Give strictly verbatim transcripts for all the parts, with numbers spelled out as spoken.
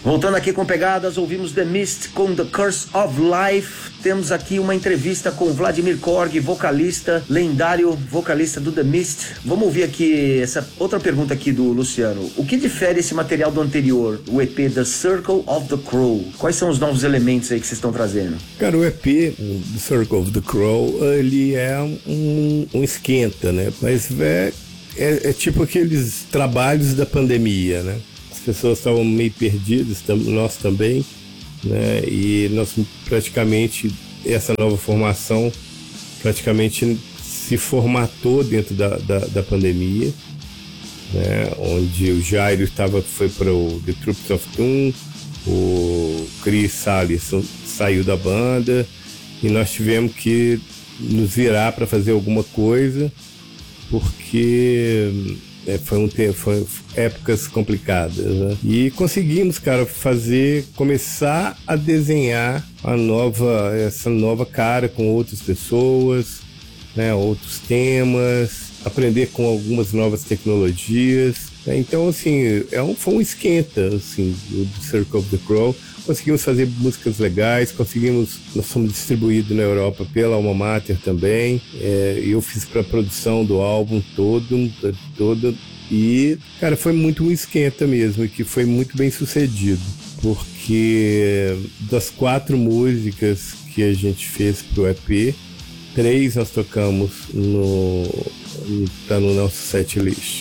Voltando aqui com pegadas, ouvimos The Mist com The Curse of Life. Temos aqui uma entrevista com Vladimir Korg, vocalista, lendário vocalista do The Mist. Vamos ouvir aqui essa outra pergunta aqui do Luciano. O que difere esse material do anterior, o E P The Circle of the Crow? Quais são os novos elementos aí que vocês estão trazendo? Cara, o E P The Circle of the Crow, ele é um, um esquenta, né? Mas é, é, é tipo aqueles trabalhos da pandemia, né? As pessoas estavam meio perdidas, nós também, né? E nós praticamente, essa nova formação praticamente se formatou dentro da, da, da pandemia, né? Onde o Jairo estava, foi para o The Troops of Doom, o Chris Salles saiu da banda e nós tivemos que nos virar para fazer alguma coisa, porque é, foi um tempo, foi épocas complicadas, né? E conseguimos, cara, fazer, começar a desenhar a nova, essa nova cara com outras pessoas, né? Outros temas, aprender com algumas novas tecnologias, né? Então, assim, é um, foi um esquenta, assim, do Circle of the Crow. Conseguimos fazer músicas legais, conseguimos, nós somos distribuídos na Europa pela Alma Mater também, é, eu fiz para a produção do álbum todo, todo, e, cara, foi muito um esquenta mesmo, e que foi muito bem sucedido, porque das quatro músicas que a gente fez pro E P, três nós tocamos no, tá no nosso set list.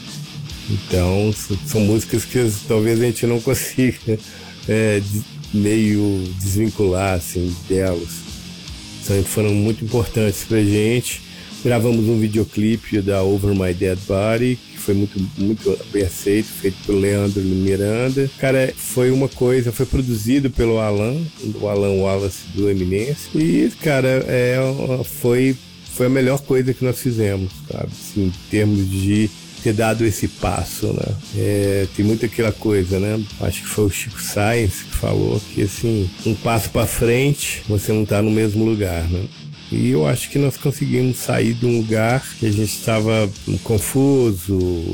Então, são músicas que talvez a gente não consiga É, meio desvincular assim, delas. São, foram muito importantes pra gente. Gravamos um videoclipe da Over My Dead Body, que foi muito, muito bem aceito, feito pelo Leandro Miranda. Cara, foi uma coisa, foi produzido pelo Alan, o Alan Wallace do Eminence. E, cara, é, foi, foi a melhor coisa que nós fizemos, sabe? Assim, em termos de ter dado esse passo, né? É, tem muito aquela coisa, né? Acho que foi o Chico Science que falou que, assim, um passo para frente, você não tá no mesmo lugar, né? E eu acho que nós conseguimos sair de um lugar que a gente estava confuso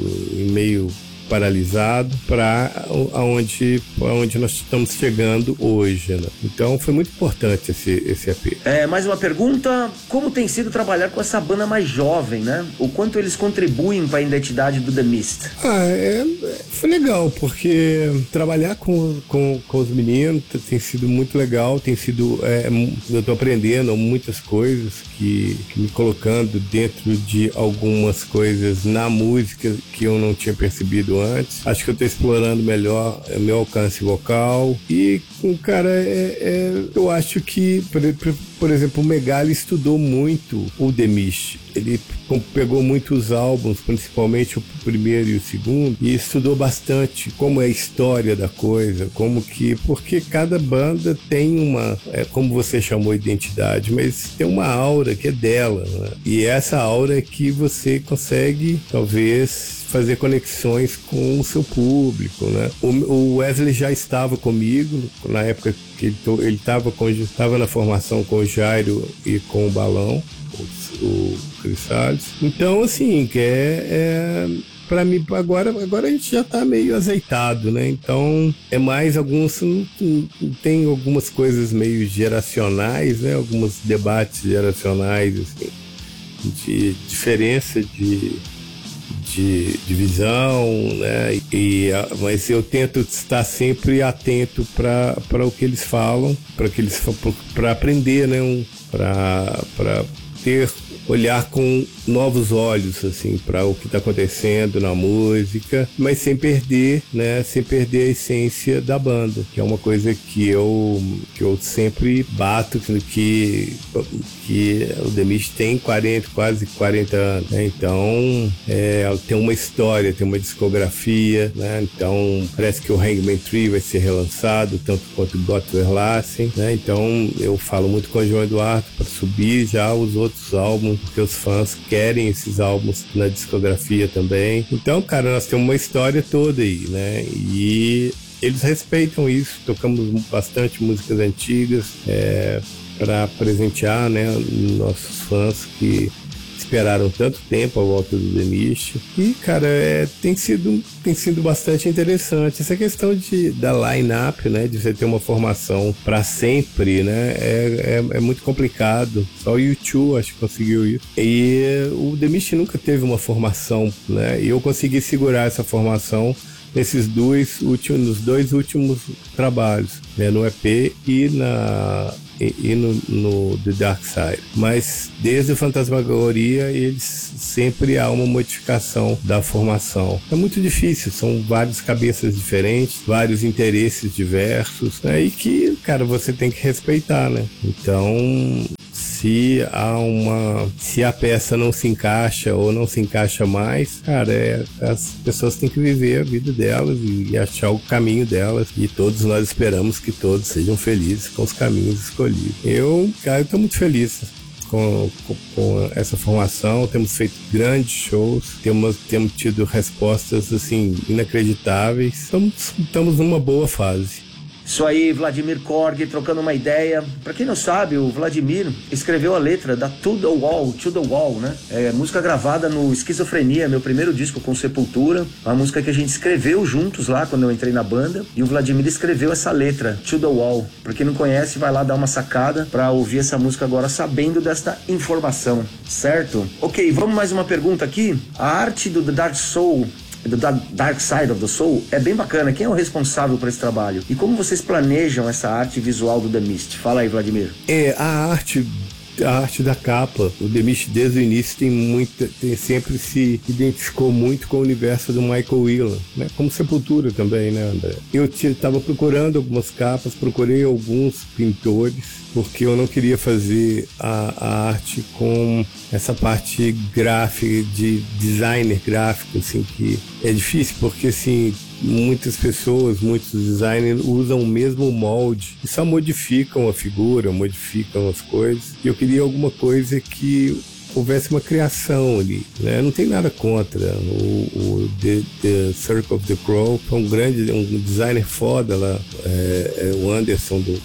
e meio paralisado para aonde, aonde nós estamos chegando hoje, né? Então foi muito importante esse, esse E P. É, mais uma pergunta: como tem sido trabalhar com essa banda mais jovem, né? O quanto eles contribuem para a identidade do The Mist? Ah, é, foi legal, porque trabalhar com, com, com os meninos tem sido muito legal, tem sido, é, eu tô aprendendo muitas coisas, que, que me colocando dentro de algumas coisas na música que eu não tinha percebido antes. Acho que eu estou explorando melhor o meu alcance vocal e, cara, é, é, eu acho que, por, por exemplo, o Megali estudou muito o The Mist. Ele pegou muitos álbuns, principalmente o primeiro e o segundo, e estudou bastante como é a história da coisa, como que, porque cada banda tem uma, é, como você chamou, identidade, mas tem uma aura que é dela, né? E essa aura é que você consegue, talvez, fazer conexões com o seu público, né? O Wesley já estava comigo na época que ele estava estava na formação com o Jairo e com o Balão, o, o Chris Salles. Então, assim, que é, é para mim agora, agora a gente já tá meio azeitado, né? Então é mais alguns, tem algumas coisas meio geracionais, né? Alguns debates geracionais, assim, de diferença de de, de visão, né? E, mas eu tento estar sempre atento para o que eles falam, para que eles para aprender, né? Um, para ter olhar com novos olhos, assim, para o que está acontecendo na música, mas sem perder, né, sem perder a essência da banda, que é uma coisa que eu, que eu sempre bato, que, que o The Mist tem quarenta, quase quarenta anos, né? Então é, tem uma história, tem uma discografia, né? Então parece que o Hangman Tree vai ser relançado, tanto quanto o Gottverlassen, né? Então eu falo muito com o João Eduardo para subir já os outros álbuns, porque os fãs querem esses álbuns na discografia também. Então, cara, nós temos uma história toda aí, né? E eles respeitam isso. Tocamos bastante músicas antigas é, para presentear, né, nossos fãs que esperaram tanto tempo a volta do The Mist. E, cara, é, tem, sido, tem sido bastante interessante. Essa questão de, da line-up, né, de você ter uma formação para sempre, né, é, é, é muito complicado. Só o U dois acho que conseguiu isso. E o The Mist nunca teve uma formação, né, e eu consegui segurar essa formação nesses dois últimos, nos dois últimos trabalhos, né, no E P e, na, e, e no, no The Dark Side. Mas desde o Fantasmagoria eles sempre há uma modificação da formação. É muito difícil, são várias cabeças diferentes, vários interesses diversos, né, e que, cara, você tem que respeitar, né? Então, se há uma se a peça não se encaixa ou não se encaixa mais, cara, é, as pessoas têm que viver a vida delas e, e achar o caminho delas, e todos nós esperamos que todos sejam felizes com os caminhos escolhidos. Eu, cara, estou muito feliz com, com, com essa formação. Temos feito grandes shows, temos, temos tido respostas assim inacreditáveis. Estamos, estamos numa boa fase. Isso aí, Vladimir Korg, trocando uma ideia. Pra quem não sabe, o Vladimir escreveu a letra da To The Wall, To The Wall, né? É música gravada no Esquizofrenia, meu primeiro disco com Sepultura. Uma música que a gente escreveu juntos lá quando eu entrei na banda. E o Vladimir escreveu essa letra, To The Wall. Pra quem não conhece, vai lá dar uma sacada pra ouvir essa música agora sabendo desta informação, certo? Ok, vamos mais uma pergunta aqui. A arte do The Dark Soul, do Dark Side of the Soul, é bem bacana. Quem é o responsável por esse trabalho? E como vocês planejam essa arte visual do The Mist? Fala aí, Vladimir. É, a arte... A arte da capa, o The Mist desde o início tem muita, tem, sempre se identificou muito com o universo do Michael Whelan, né? Como Sepultura também, né, André? Eu estava procurando algumas capas, procurei alguns pintores, porque eu não queria fazer a, a arte com essa parte gráfica, de designer gráfico, assim, que é difícil, porque assim, muitas pessoas, muitos designers usam o mesmo molde e só modificam a figura, modificam as coisas. E eu queria alguma coisa que houvesse uma criação ali, né? Não tem nada contra. O, o The, The Circle of the Crow foi um grande, um designer foda lá, é, é, o Anderson do,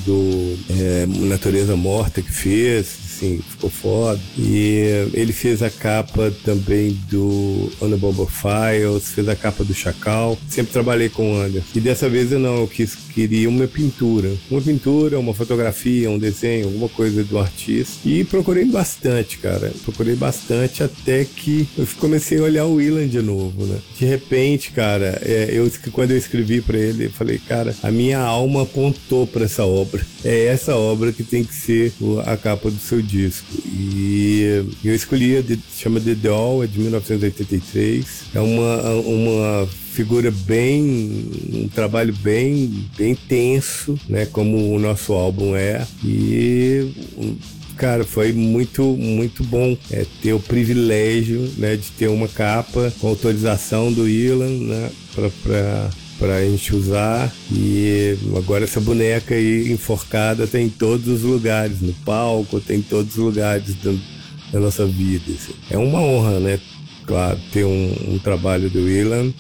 do é, Natureza Morta que fez. Assim, ficou foda. E ele fez a capa também do Unabomber Files, fez a capa do Chacal. Sempre trabalhei com o Anderson. E dessa vez eu não, eu quis, queria uma pintura. Uma pintura, uma fotografia, um desenho, alguma coisa do artista. E procurei bastante, cara. Procurei bastante até que eu comecei a olhar o Whelan de novo, né? De repente, cara, é, eu, quando eu escrevi pra ele, eu falei, cara, a minha alma apontou pra essa obra. É essa obra que tem que ser a capa do seu disco. E eu escolhi a de, chama The Doll, é de mil novecentos e oitenta e três. É uma, uma figura bem, um trabalho bem, bem tenso, né, como o nosso álbum é. E cara, foi muito, muito bom é, ter o privilégio, né, de ter uma capa com autorização do Whelan, né, pra, pra pra gente usar. E agora essa boneca aí enforcada tem em todos os lugares, no palco, tem em todos os lugares da, da nossa vida, assim. É uma honra, né, claro, ter um, um trabalho do Whelan,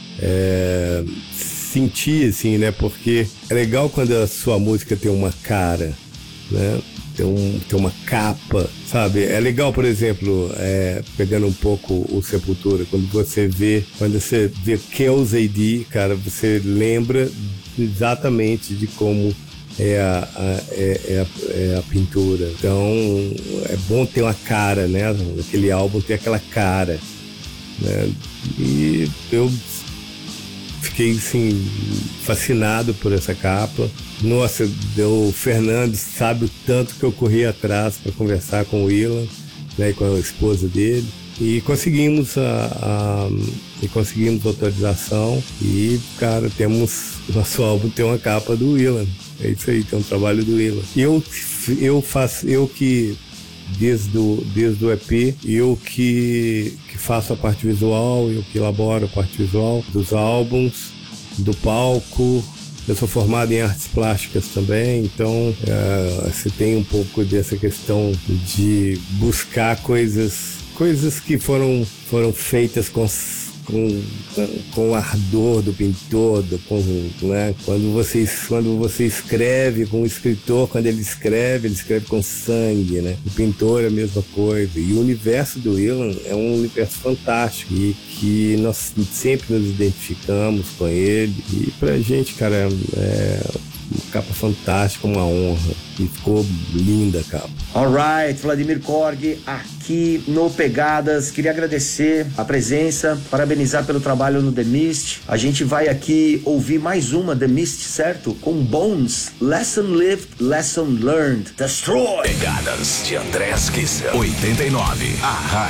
é, sentir assim, né, porque é legal quando a sua música tem uma cara, né, tem, um, tem uma capa, sabe? É legal, por exemplo, é, pegando um pouco o Sepultura, quando você vê, quando você vê Kills A D, cara, você lembra exatamente de como é a, a, é, é, a, é a pintura. Então, é bom ter uma cara, né? Aquele álbum tem aquela cara, né? E eu fiquei, assim, fascinado por essa capa. Nossa, o Fernando sabe o tanto que eu corri atrás para conversar com o Whelan, né, e com a esposa dele. E conseguimos a, a, e conseguimos autorização e, cara, temos, nosso álbum tem uma capa do Whelan. É isso aí, tem um trabalho do Whelan. Eu, eu faço, eu que, desde o, desde o E P, eu que, que faço a parte visual, eu que elaboro a parte visual dos álbuns, do palco. Eu sou formado em artes plásticas também, então é, você tem um pouco dessa questão de buscar coisas, coisas que foram, foram feitas com, com, com o ardor do pintor, do, com, né? quando, você, quando você escreve com o escritor, quando ele escreve, ele escreve com sangue, né? O pintor é a mesma coisa. E o universo do Ilan é um universo fantástico e que nós sempre nos identificamos com ele. E pra gente, cara, é uma capa fantástica, uma honra. E ficou linda a capa. Alright, Vladimir Korg aqui no Pegadas. Queria agradecer a presença, parabenizar pelo trabalho no The Mist. A gente vai aqui ouvir mais uma The Mist, certo? Com Bones, Lesson Lived, Lesson Learned, Destroy. Pegadas de André Kisser, oitenta e nove, a rádio